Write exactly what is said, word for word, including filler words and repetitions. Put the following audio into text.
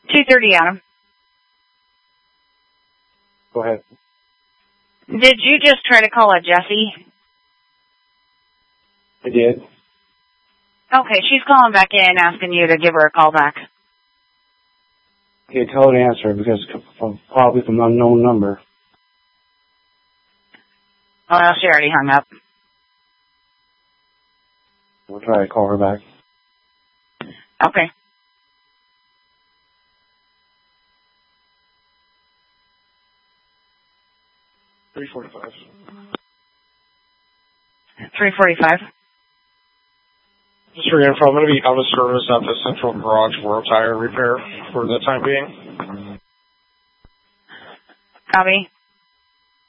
two thirty, Adam. Go ahead. Did you just try to call a Jessie? I did. Okay, she's calling back in asking you to give her a call back. Okay, tell her to answer because from, probably from an unknown number. Well, she already hung up. We'll try to call her back. Okay. three forty-five. three forty-five. Just for your info, I'm going to be out of service at the Central Garage for a tire repair for the time being. Copy.